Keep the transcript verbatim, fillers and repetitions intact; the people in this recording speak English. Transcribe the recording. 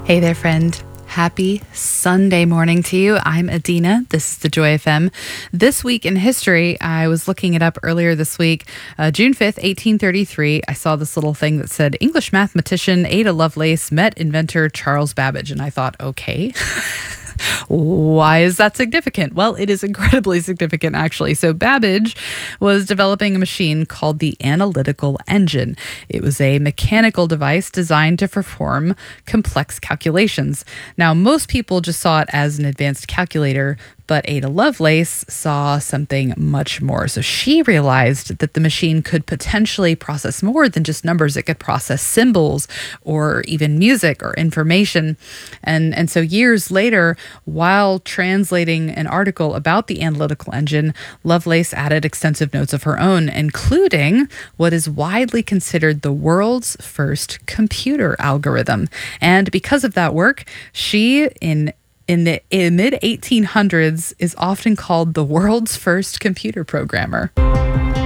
Hey there, friend. Happy Sunday morning to you. I'm Adina. This is the Joy F M. This week in history, I was looking it up earlier this week. Uh, June fifth, eighteen thirty-three, I saw this little thing that said English mathematician Ada Lovelace met inventor Charles Babbage. And I thought, okay. Why is that significant? Well, it is incredibly significant, actually. So Babbage was developing a machine called the analytical engine. It was a mechanical device designed to perform complex calculations. Now, most people just saw it as an advanced calculator, but Ada Lovelace saw something much more. So she realized that the machine could potentially process more than just numbers. It could process symbols or even music or information. And, and so years later, while translating an article about the analytical engine, Lovelace added extensive notes of her own, including what is widely considered the world's first computer algorithm. And because of that work, she, in in the mid eighteen hundreds, is often called the world's first computer programmer.